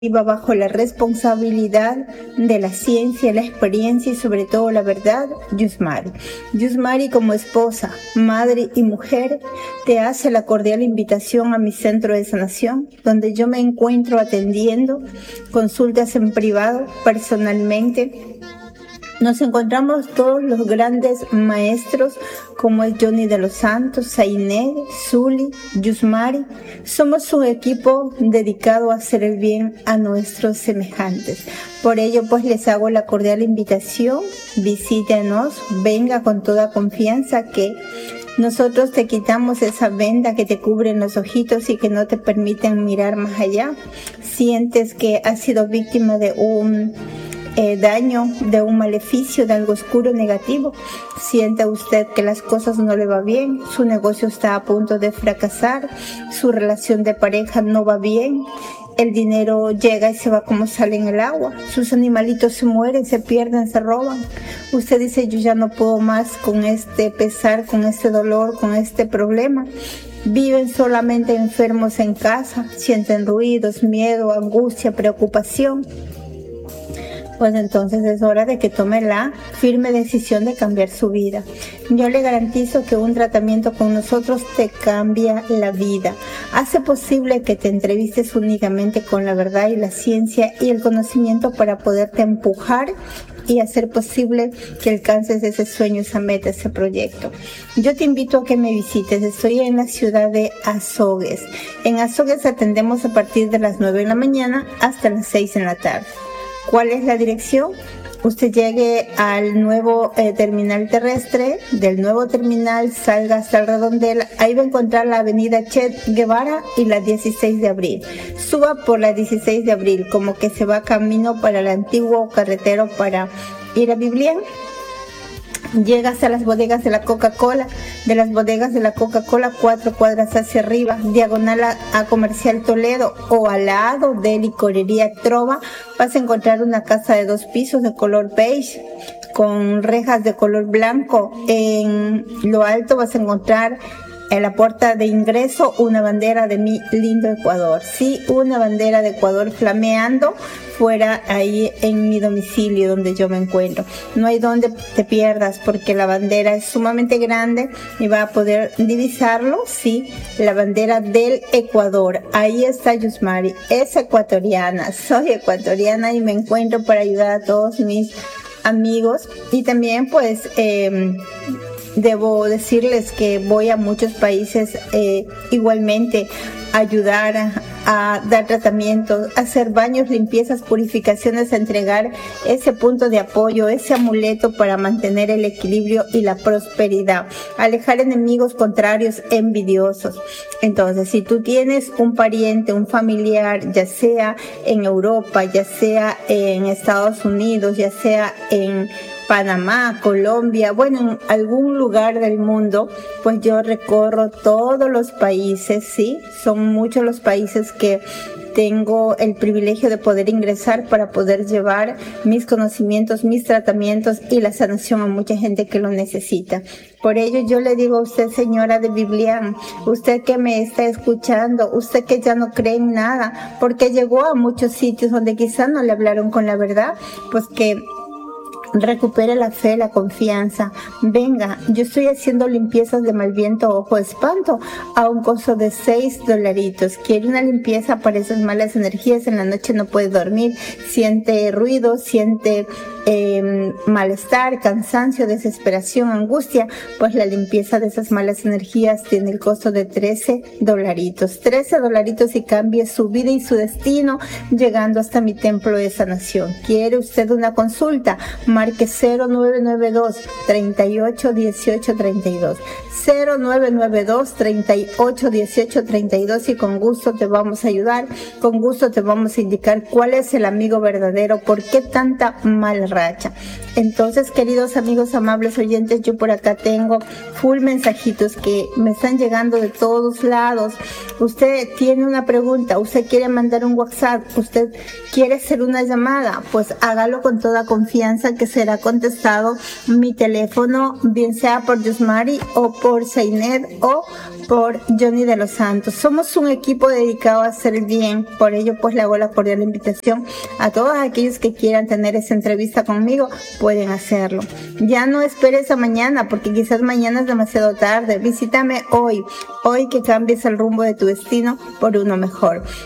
Iba bajo la responsabilidad de la ciencia, la experiencia y sobre todo la verdad, Yusmari. Yusmari, como esposa, madre y mujer, te hace la cordial invitación a mi centro de sanación, donde yo me encuentro atendiendo consultas en privado, personalmente. Nos encontramos todos los grandes maestros como es Johnny de los Santos, Zainé, Zuli, Yusmari. Somos un equipo dedicado a hacer el bien a nuestros semejantes. Por ello, pues les hago la cordial invitación, visítenos, venga con toda confianza que nosotros te quitamos esa venda que te cubre los ojitos y que no te permiten mirar más allá. Sientes que has sido víctima de un daño, de un maleficio, de algo oscuro, negativo. Siente usted que las cosas no le va bien, su negocio está a punto de fracasar, su relación de pareja no va bien, el dinero llega y se va como sale en el agua, sus animalitos se mueren, se pierden, se roban. Usted dice, yo ya no puedo más con este pesar, con este dolor, con este problema. Viven solamente enfermos en casa, sienten ruidos, miedo, angustia, preocupación. Pues entonces es hora de que tome la firme decisión de cambiar su vida. Yo le garantizo que un tratamiento con nosotros te cambia la vida. Hace posible que te entrevistes únicamente con la verdad y la ciencia y el conocimiento para poderte empujar y hacer posible que alcances ese sueño, esa meta, ese proyecto. Yo te invito a que me visites. Estoy en la ciudad de Azogues. En Azogues atendemos a partir de las 9 de la mañana hasta las 6 de la tarde. ¿Cuál es la dirección? Usted llegue al nuevo terminal terrestre, del nuevo terminal salga hasta el redondel, ahí va a encontrar la avenida Che Guevara y la 16 de abril. Suba por la 16 de abril, como que se va camino para el antiguo carretero para ir a Biblián. Llegas a las bodegas de la Coca-Cola, de las bodegas de la Coca-Cola 4 cuadras hacia arriba, diagonal a Comercial Toledo o al lado de Licorería Trova, vas a encontrar una casa de 2 pisos de color beige con rejas de color blanco. En lo alto vas a encontrar en la puerta de ingreso una bandera de mi lindo Ecuador. Sí, una bandera de Ecuador flameando fuera ahí en mi domicilio donde yo me encuentro. No hay donde te pierdas porque la bandera es sumamente grande y va a poder divisarlo. Sí, la bandera del Ecuador. Ahí está Yusmari. Es ecuatoriana. Soy ecuatoriana y me encuentro para ayudar a todos mis amigos. Y también pues debo decirles que voy a muchos países igualmente a ayudar a dar tratamientos, a hacer baños, limpiezas, purificaciones, a entregar ese punto de apoyo, ese amuleto para mantener el equilibrio y la prosperidad, alejar enemigos contrarios, envidiosos. Entonces, si tú tienes un pariente, un familiar, ya sea en Europa, ya sea en Estados Unidos, ya sea en Panamá, Colombia, bueno, en algún lugar del mundo, pues yo recorro todos los países, sí, son muchos los países que tengo el privilegio de poder ingresar para poder llevar mis conocimientos, mis tratamientos y la sanación a mucha gente que lo necesita. Por ello yo le digo a usted, señora de Biblián, usted que me está escuchando, usted que ya no cree en nada, porque llegó a muchos sitios donde quizá no le hablaron con la verdad, pues que recupere la fe, la confianza. Venga, yo estoy haciendo limpiezas de mal viento, ojo, espanto a un costo de $6. Quiere una limpieza para esas malas energías. En la noche no puede dormir, siente ruido, siente malestar, cansancio, desesperación, angustia. Pues la limpieza de esas malas energías tiene el costo de $13. $13 y cambie su vida y su destino llegando hasta mi templo de sanación. ¿Quiere usted una consulta? Marque 0992-381832. 0992-381832 y con gusto te vamos a ayudar, con gusto te vamos a indicar cuál es el amigo verdadero, por qué tanta mala racha. Entonces, queridos amigos, amables oyentes, yo por acá tengo full mensajitos que me están llegando de todos lados. Usted tiene una pregunta, usted quiere mandar un WhatsApp, usted quiere hacer una llamada, pues hágalo con toda confianza que será contestado. Mi teléfono, bien sea por Yusmari o por Zeinet o por Johnny de los Santos. Somos un equipo dedicado a hacer el bien, por ello pues le hago la cordial invitación a todos aquellos que quieran tener esa entrevista conmigo, pueden hacerlo. Ya no esperes a mañana, porque quizás mañana es demasiado tarde. Visítame hoy que cambies el rumbo de tu destino por uno mejor.